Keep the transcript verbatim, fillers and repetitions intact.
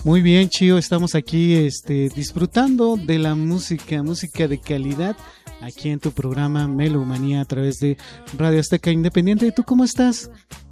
Muy bien, Chío, estamos aquí este, disfrutando de la música, música de calidad, aquí en tu programa Melomanía a través de Radio Azteca Independiente. ¿Y tú cómo estás?